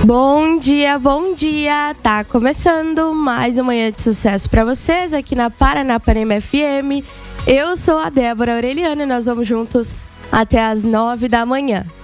Bom dia! Tá começando mais uma manhã de sucesso para vocês aqui na Paranapanema FM. Eu sou a Débora Aureliana e nós vamos juntos até as 9 da manhã.